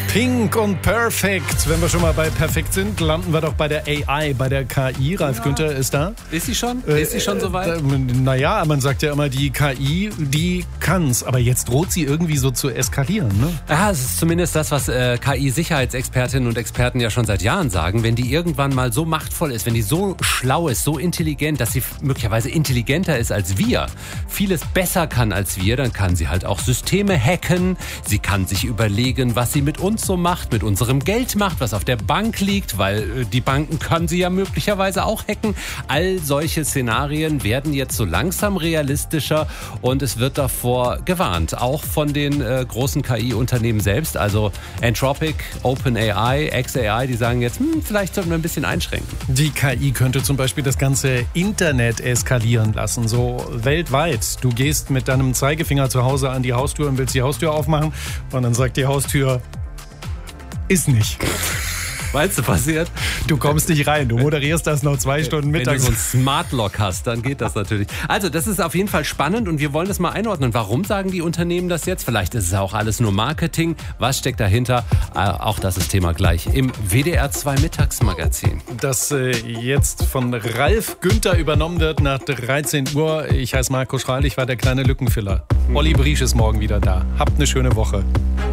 Pink und Perfect. Wenn wir schon mal bei Perfekt sind, landen wir doch bei der AI, bei der KI. Ralf Günther ist da. Ist sie schon? Ist sie schon soweit? Naja, man sagt ja immer, die KI, die kann's. Aber jetzt droht sie irgendwie so zu eskalieren, ne? Ja, es ist zumindest das, was KI-Sicherheitsexpertinnen und Experten ja schon seit Jahren sagen. Wenn die irgendwann mal so machtvoll ist, wenn die so schlau ist, so intelligent, dass sie möglicherweise intelligenter ist als wir, vieles besser kann als wir, dann kann sie halt auch Systeme hacken. Sie kann sich überlegen, was sie mit uns so macht, mit unserem Geld macht, was auf der Bank liegt, weil die Banken können sie ja möglicherweise auch hacken. All solche Szenarien werden jetzt so langsam realistischer und es wird davor gewarnt, auch von den großen KI-Unternehmen selbst, also Anthropic, OpenAI, xAI, die sagen jetzt, vielleicht sollten wir ein bisschen einschränken. Die KI könnte zum Beispiel das ganze Internet eskalieren lassen, so weltweit. Du gehst mit deinem Zeigefinger zu Hause an die Haustür und willst die Haustür aufmachen und dann sagt die Haustür, ist nicht. Weißt du, passiert? Du kommst nicht rein, du moderierst das noch 2 Stunden mittags. Wenn du so ein Smart Lock hast, dann geht das natürlich. Also das ist auf jeden Fall spannend und wir wollen das mal einordnen. Warum sagen die Unternehmen das jetzt? Vielleicht ist es auch alles nur Marketing. Was steckt dahinter? Auch das ist Thema gleich im WDR 2 Mittagsmagazin. Das jetzt von Ralf Günther übernommen wird nach 13 Uhr. Ich heiße Marco Schreil, ich war der kleine Lückenfiller. Olli Briesch ist morgen wieder da. Habt eine schöne Woche.